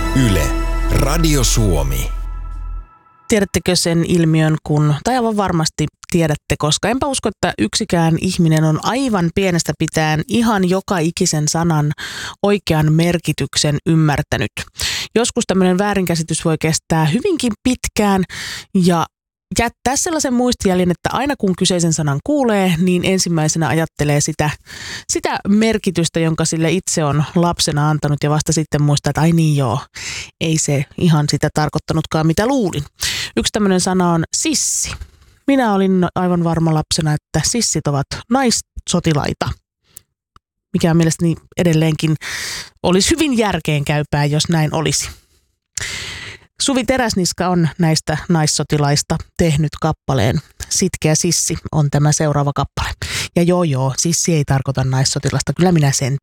Yle, Radio Suomi. Tiedättekö sen ilmiön, tai aivan varmasti tiedätte, koska enpä usko, että yksikään ihminen on aivan pienestä pitäen ihan joka ikisen sanan oikean merkityksen ymmärtänyt. Joskus tämmöinen väärinkäsitys voi kestää hyvinkin pitkään ja jättää sellaisen muistijäljen, että aina kun kyseisen sanan kuulee, niin ensimmäisenä ajattelee sitä merkitystä, jonka sille itse on lapsena antanut ja vasta sitten muistaa, että ai niin joo, ei se ihan sitä tarkoittanutkaan mitä luulin. Yksi tämmöinen sana on sissi. Minä olin aivan varma lapsena, että sissit ovat naissotilaita, mikä mielestäni edelleenkin olisi hyvin järkeenkäypää, jos näin olisi. Suvi Teräsniska on näistä naissotilaista tehnyt kappaleen. Sitkeä sissi on tämä seuraava kappale. Ja joo, sissi ei tarkoita naissotilasta, kyllä minä sen